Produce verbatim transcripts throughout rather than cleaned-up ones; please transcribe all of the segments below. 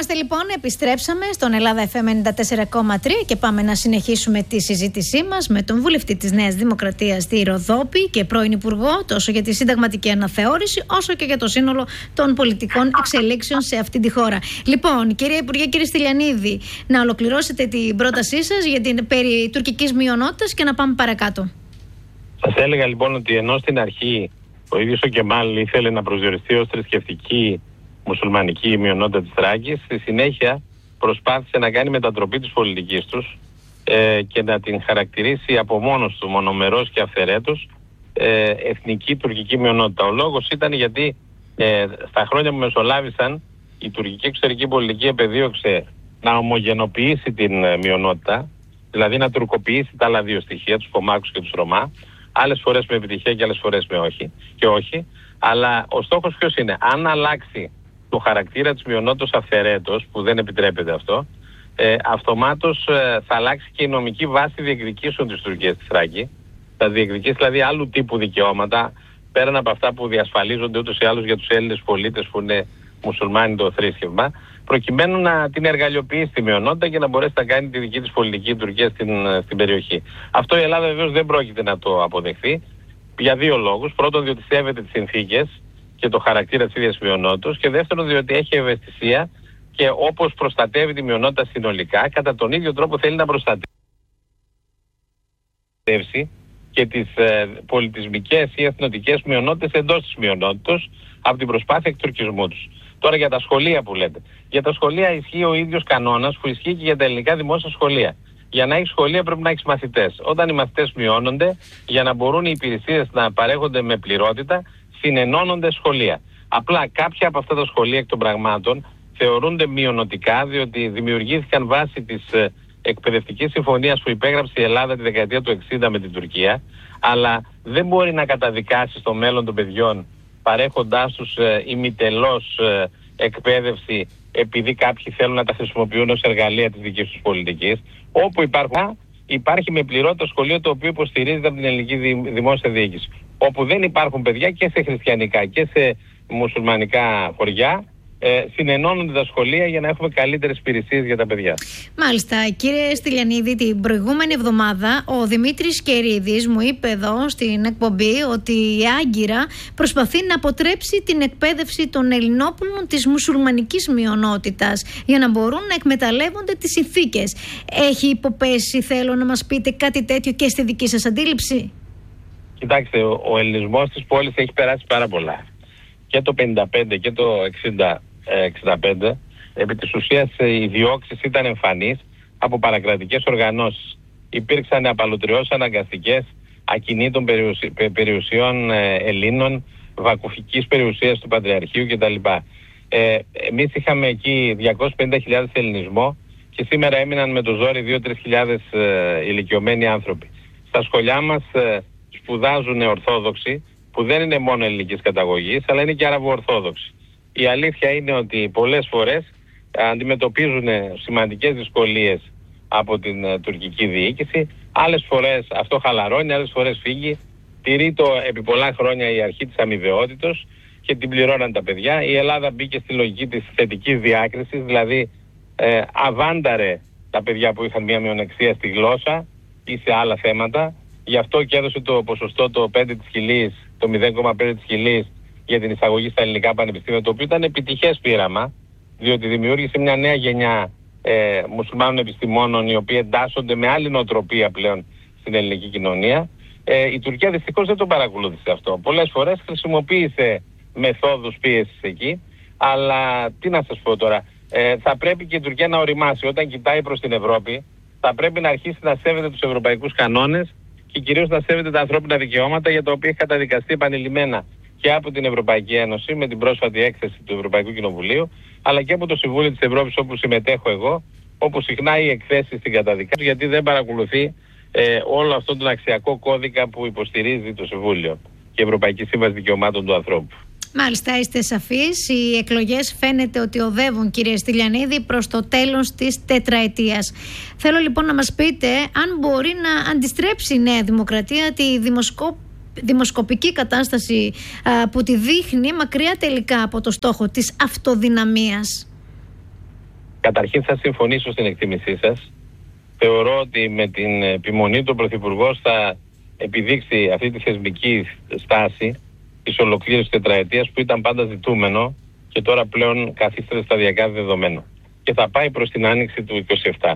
είμαστε λοιπόν, επιστρέψαμε στον Ελλάδα εφ εμ ενενήντα τέσσερα κόμμα τρία και πάμε να συνεχίσουμε τη συζήτησή μας με τον βουλευτή της Νέας Δημοκρατίας στη Ροδόπη και πρώην Υπουργό τόσο για τη συνταγματική αναθεώρηση όσο και για το σύνολο των πολιτικών εξελίξεων σε αυτή τη χώρα. Λοιπόν, κύριε Υπουργέ, κύριε Στυλιανίδη, να ολοκληρώσετε την πρότασή σας για την περί τουρκικής μειονότητας και να πάμε παρακάτω. Σας έλεγα λοιπόν ότι ενώ στην αρχή ο ίδιος ο Κεμάλ ήθελε να προσδιοριστεί ως θρησκευτική μουσουλμανική μειονότητα της Θράκης, στη συνέχεια προσπάθησε να κάνει μετατροπή της πολιτικής τους ε, και να την χαρακτηρίσει από μόνος του μονομερός και αυθαιρέτως ε, εθνική τουρκική μειονότητα. Ο λόγος ήταν γιατί ε, στα χρόνια που μεσολάβησαν η τουρκική εξωτερική πολιτική επεδίωξε να ομογενοποιήσει την ε, μειονότητα, δηλαδή να τουρκοποιήσει τα άλλα δύο στοιχεία, τους Κομάκους και τους Ρωμά, άλλες φορές με επιτυχία και άλλες φορές με όχι και όχι. Αλλά ο στόχος ποιος είναι? Αν αλλάξει το χαρακτήρα της μειονότητας αυθαιρέτως, που δεν επιτρέπεται αυτό, ε, αυτομάτως ε, θα αλλάξει και η νομική βάση διεκδικήσεων της Τουρκίας στη Θράκη. Θα διεκδικήσει δηλαδή άλλου τύπου δικαιώματα, πέραν από αυτά που διασφαλίζονται ούτως ή άλλως για τους Έλληνες πολίτες που είναι μουσουλμάνοι το θρήσκευμα, προκειμένου να την εργαλειοποιήσει τη μειονότητα και να μπορέσει να κάνει τη δική της πολιτική η Τουρκία στην, στην περιοχή. Αυτό η Ελλάδα βεβαίως δεν πρόκειται να το αποδεχθεί για δύο λόγους. Πρώτον, διότι σέβεται τις συνθήκες και το χαρακτήρα της ίδιας μειονότητας, και δεύτερον, διότι έχει ευαισθησία και όπως προστατεύει τη μειονότητα συνολικά, κατά τον ίδιο τρόπο θέλει να προστατεύσει και τις ε, πολιτισμικές ή εθνοτικές μειονότητες εντός της μειονότητας από την προσπάθεια εκτουρκισμού τους. Τώρα για τα σχολεία που λέτε. Για τα σχολεία ισχύει ο ίδιος κανόνας που ισχύει και για τα ελληνικά δημόσια σχολεία. Για να έχεις σχολεία πρέπει να έχεις μαθητές. Όταν οι μαθητές μειώνονται, για να μπορούν οι υπηρεσίες να παρέχονται με πληρότητα, συνενώνονται σχολεία. Απλά κάποια από αυτά τα σχολεία εκ των πραγμάτων θεωρούνται μειονοτικά, διότι δημιουργήθηκαν βάσει της ε, εκπαιδευτικής συμφωνίας που υπέγραψε η Ελλάδα τη δεκαετία του εξήντα με την Τουρκία, αλλά δεν μπορεί να καταδικάσει στο μέλλον των παιδιών παρέχοντάς τους ε, ημιτελώς ε, εκπαίδευση επειδή κάποιοι θέλουν να τα χρησιμοποιούν ως εργαλεία της δικής τους πολιτικής. Όπου υπάρχουν, υπάρχει με πληρότητα σχολείο το οποίο υποστηρίζεται από την ελληνική δημόσια διοίκηση. Όπου δεν υπάρχουν παιδιά και σε χριστιανικά και σε μουσουλμανικά χωριά, Ε, συνενώνονται τα σχολεία για να έχουμε καλύτερες υπηρεσίες για τα παιδιά. Μάλιστα. Κύριε Στυλιανίδη, την προηγούμενη εβδομάδα ο Δημήτρης Κερίδης μου είπε εδώ στην εκπομπή ότι η Άγκυρα προσπαθεί να αποτρέψει την εκπαίδευση των Ελληνόπουλων της μουσουλμανικής μειονότητας για να μπορούν να εκμεταλλεύονται τις συνθήκες. Έχει υποπέσει, θέλω να μας πείτε, κάτι τέτοιο και στη δική σας αντίληψη? Κοιτάξτε, ο, ο ελληνισμός της πόλης έχει περάσει πάρα πολλά. Και το πενήντα πέντε και το εξήντα, εξήντα πέντε, επί της ουσίας οι διώξεις ήταν εμφανείς από παρακρατικές οργανώσεις. Υπήρξαν απαλωτριώσεις αναγκαστικές ακινήτων περιουσι... περιουσιών Ελλήνων, βακουφικής περιουσίας του Πατριαρχείου κτλ. Ε, εμείς είχαμε εκεί διακόσιες πενήντα χιλιάδες ελληνισμό και σήμερα έμειναν με το ζόρι δύο με τρεις χιλιάδες ε, ηλικιωμένοι άνθρωποι. Στα σχολιά μας ε, σπουδάζουν Ορθόδοξοι, που δεν είναι μόνο ελληνικής καταγωγής, αλλά είναι και αραβοορθόδοξοι. Η αλήθεια είναι ότι πολλές φορές αντιμετωπίζουν σημαντικές δυσκολίες από την uh, τουρκική διοίκηση. Άλλες φορές αυτό χαλαρώνει, άλλες φορές φύγει. Τηρεί το επί πολλά χρόνια η αρχή της αμοιβαιότητος και την πληρώναν τα παιδιά. Η Ελλάδα μπήκε στη λογική της θετικής διάκρισης, δηλαδή ε, αβάνταρε τα παιδιά που είχαν μια μειονεξία στη γλώσσα ή σε άλλα θέματα. Γι' αυτό και έδωσε το ποσοστό το πέντε της χιλής, το μηδέν κόμμα πέντε της χιλής για την εισαγωγή στα ελληνικά πανεπιστήμια, το οποίο ήταν επιτυχές πείραμα, διότι δημιούργησε μια νέα γενιά ε, μουσουλμάνων επιστημόνων, οι οποίοι εντάσσονται με άλλη νοοτροπία πλέον στην ελληνική κοινωνία. Ε, η Τουρκία δυστυχώς δεν το παρακολούθησε αυτό. Πολλές φορές χρησιμοποίησε μεθόδους πίεσης εκεί, αλλά τι να σας πω τώρα, ε, θα πρέπει και η Τουρκία να οριμάσει. Όταν κοιτάει προς την Ευρώπη, θα πρέπει να αρχίσει να σέβεται τους ευρωπαϊκούς κανόνες και κυρίως να σέβεται τα ανθρώπινα δικαιώματα, για τα οποία έχει καταδικαστεί επανειλημμένα και από την Ευρωπαϊκή Ένωση με την πρόσφατη έκθεση του Ευρωπαϊκού Κοινοβουλίου, αλλά και από το Συμβούλιο της Ευρώπης, όπου συμμετέχω εγώ, όπου συχνά οι εκθέσεις την καταδικάζουν, γιατί δεν παρακολουθεί ε, όλο αυτόν τον αξιακό κώδικα που υποστηρίζει το Συμβούλιο και η Ευρωπαϊκή Σύμβαση Δικαιωμάτων του Ανθρώπου. Μάλιστα, είστε σαφείς. Οι εκλογές φαίνεται ότι οδεύουν, κύριε Στυλιανίδη, προς το τέλος της τετραετίας. Θέλω λοιπόν να μας πείτε αν μπορεί να αντιστρέψει η Νέα Δημοκρατία τη δημοσκόπηση δημοσκοπική κατάσταση α, που τη δείχνει μακριά τελικά από το στόχο της αυτοδυναμίας. Καταρχήν θα συμφωνήσω στην εκτίμησή σας. Θεωρώ ότι με την επιμονή του Πρωθυπουργός θα επιδείξει αυτή τη θεσμική στάση της ολοκλήρωσης τετραετίας που ήταν πάντα ζητούμενο και τώρα πλέον καθίσταται σταδιακά δεδομένο. Και θα πάει προς την άνοιξη του είκοσι επτά.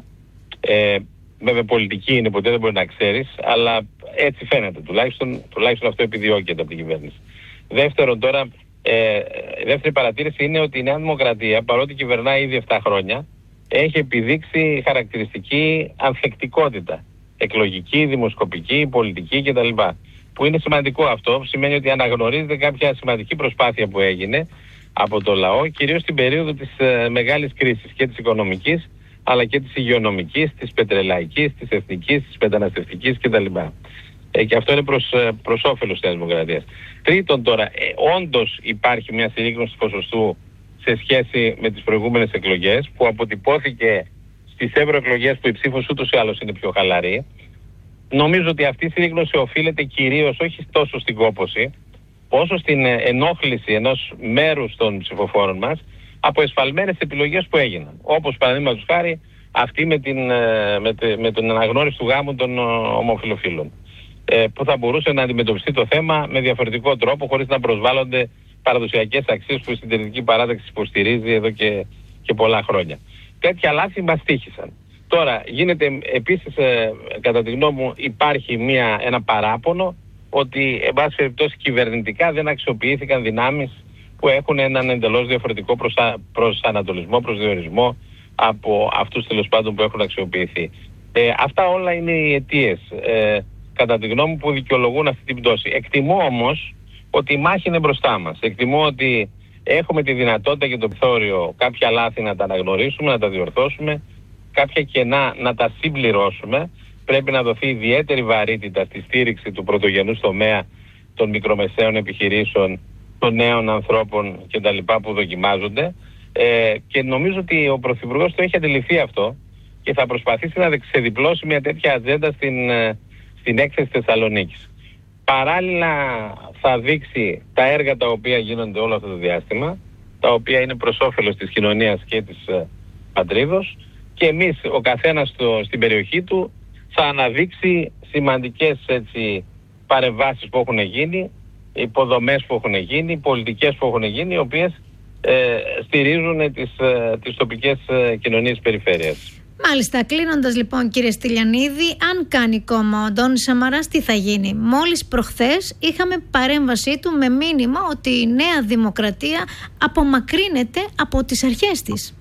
Ε, βέβαια πολιτική είναι, ποτέ δεν μπορεί να ξέρεις, αλλά έτσι φαίνεται. Τουλάχιστον, τουλάχιστον αυτό επιδιώκεται από την κυβέρνηση. Δεύτερον τώρα, ε, δεύτερη παρατήρηση είναι ότι η Νέα Δημοκρατία, παρότι κυβερνάει ήδη επτά χρόνια, έχει επιδείξει χαρακτηριστική ανθεκτικότητα. Εκλογική, δημοσκοπική, πολιτική κτλ. Που είναι σημαντικό αυτό, σημαίνει ότι αναγνωρίζεται κάποια σημαντική προσπάθεια που έγινε από το λαό, κυρίως στην περίοδο της ε, μεγάλης κρίσης και της οικονομικής, αλλά και της υγειονομικής, της πετρελαϊκής, της εθνικής, της μεταναστευτικής κτλ. Ε, και αυτό είναι προς, προς όφελος της Δημοκρατίας. Τρίτον τώρα, ε, όντως υπάρχει μια συρρήγνωση ποσοστού σε σχέση με τις προηγούμενες εκλογές, που αποτυπώθηκε στις ευρωεκλογές που η ψήφος ούτως ή άλλως είναι πιο χαλαρή. Νομίζω ότι αυτή η συρρήγνωση οφείλεται κυρίως όχι τόσο στην κόπωση, όσο στην ενόχληση ενός μέρους των ψηφοφόρων μας από εσφαλμένες επιλογές που έγιναν. Όπως παραδείγματος χάρη αυτή με την, με, τε, με την αναγνώριση του γάμου των ομοφυλοφίλων. Ε, που θα μπορούσε να αντιμετωπιστεί το θέμα με διαφορετικό τρόπο, χωρίς να προσβάλλονται παραδοσιακές αξίες που η συντηρητική παράταξη υποστηρίζει εδώ και, και πολλά χρόνια. Τέτοια λάθη μας τύχησαν. Τώρα γίνεται επίσης, ε, κατά τη γνώμη μου, υπάρχει μια, ένα παράπονο ότι εν πάση περιπτώσει κυβερνητικά δεν αξιοποιήθηκαν δυνάμεις που έχουν έναν εντελώς διαφορετικό προσα... προσανατολισμό, προσδιορισμό από αυτούς τέλος πάντων που έχουν αξιοποιηθεί. Ε, αυτά όλα είναι οι αιτίες, ε, κατά τη γνώμη μου, που δικαιολογούν αυτή την πτώση. Εκτιμώ όμως ότι η μάχη είναι μπροστά μας. Εκτιμώ ότι έχουμε τη δυνατότητα και το περιθώριο κάποια λάθη να τα αναγνωρίσουμε, να τα διορθώσουμε, κάποια κενά να τα συμπληρώσουμε. Πρέπει να δοθεί ιδιαίτερη βαρύτητα στη στήριξη του πρωτογενούς τομέα των μικρομεσαίων επιχειρήσεων, των νέων ανθρώπων κτλ. Που δοκιμάζονται. Ε, και νομίζω ότι ο Πρωθυπουργός το έχει αντιληφθεί αυτό και θα προσπαθήσει να ξεδιπλώσει μια τέτοια ατζέντα στην, στην έκθεση Θεσσαλονίκης. Παράλληλα θα δείξει τα έργα τα οποία γίνονται όλο αυτό το διάστημα, τα οποία είναι προς όφελος της κοινωνίας και της ε, πατρίδος, και εμείς ο καθένας στο, στην περιοχή του θα αναδείξει σημαντικές έτσι, παρεμβάσεις που έχουν γίνει, υποδομές που έχουν γίνει, πολιτικές που έχουν γίνει, οι οποίες ε, στηρίζουν τις, ε, τις τοπικές ε, κοινωνίες περιφέρειας. Μάλιστα, κλείνοντας λοιπόν κύριε Στυλιανίδη, αν κάνει κόμμα ο Αντώνης Σαμαράς, τι θα γίνει? Μόλις προχθές είχαμε παρέμβασή του με μήνυμα ότι η Νέα Δημοκρατία απομακρύνεται από τις αρχές της.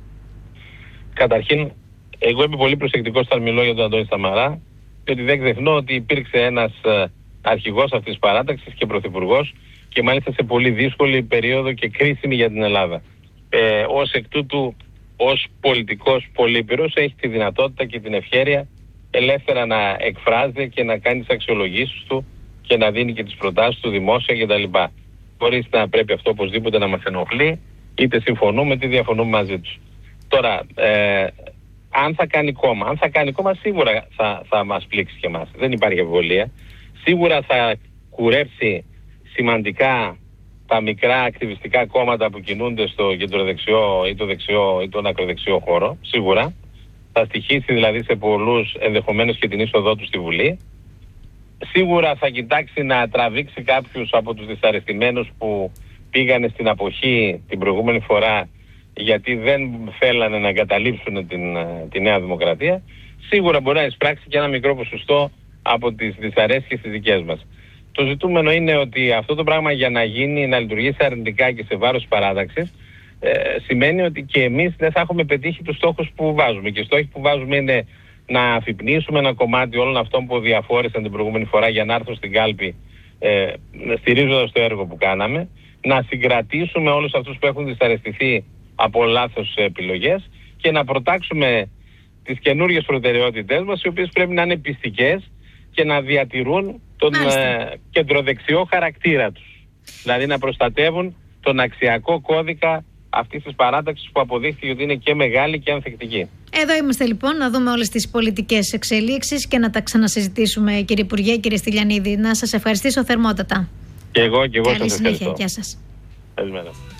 Καταρχήν, εγώ είμαι πολύ προσεκτικός όταν μιλώ για τον Αντώνη Σαμαρά, διότι δεν ξεχνώ ότι υπήρξε ένας αρχηγός αυτής της παράταξης και πρωθυπουργός, και μάλιστα σε πολύ δύσκολη περίοδο και κρίσιμη για την Ελλάδα. Ε, ως εκ τούτου, ως πολιτικός πολύπειρος, έχει τη δυνατότητα και την ευχέρεια ελεύθερα να εκφράζεται και να κάνει τις αξιολογήσεις του και να δίνει και τις προτάσεις του δημόσια κτλ. Χωρίς να πρέπει αυτό οπωσδήποτε να μας ενοχλεί, είτε συμφωνούμε είτε διαφωνούμε μαζί τους. Τώρα, ε, αν θα κάνει κόμμα, αν θα κάνει κόμμα σίγουρα θα, θα μας πλήξει και εμάς. Δεν υπάρχει αμφιβολία. Σίγουρα θα κουρέψει σημαντικά τα μικρά ακτιβιστικά κόμματα που κινούνται στο κεντροδεξιό ή το δεξιό ή τον ακροδεξιό χώρο. Σίγουρα. Θα στοιχήσει δηλαδή σε πολλούς ενδεχομένως και την είσοδό του στη Βουλή. Σίγουρα θα κοιτάξει να τραβήξει κάποιους από τους δυσαρεστημένους που πήγανε στην αποχή την προηγούμενη φορά γιατί δεν θέλανε να εγκαταλείψουν την, τη Νέα Δημοκρατία. Σίγουρα μπορεί να εισπράξει και ένα μικρό ποσοστό από τις δυσαρέσκειες τις δικές μας. Το ζητούμενο είναι ότι αυτό το πράγμα για να γίνει, να λειτουργήσει αρνητικά και σε βάρος παράταξης, ε, σημαίνει ότι και εμείς δεν θα έχουμε πετύχει τους στόχους που βάζουμε. Και οι στόχοι που βάζουμε είναι να αφυπνίσουμε ένα κομμάτι όλων αυτών που διαφόρησαν την προηγούμενη φορά για να έρθουν στην κάλπη, ε, στηρίζοντας το έργο που κάναμε, να συγκρατήσουμε όλους αυτούς που έχουν δυσαρεστηθεί από λάθος επιλογές και να προτάξουμε τις καινούργιες προτεραιότητές μας, οι οποίες πρέπει να είναι πιστικές και να διατηρούν τον ε, κεντροδεξιό χαρακτήρα τους. Δηλαδή να προστατεύουν τον αξιακό κώδικα αυτής της παράταξης που αποδείχθηκε ότι είναι και μεγάλη και ανθεκτική. Εδώ είμαστε λοιπόν να δούμε όλες τις πολιτικές εξελίξεις και να τα ξανασυζητήσουμε, κύριε Υπουργέ, κύριε Στυλιανίδη. Να σας ευχαριστήσω θερμότατα. Και εγώ και εγώ σας ευχαριστώ. Καλή συνέχεια. Γεια σας. Καλημέρα.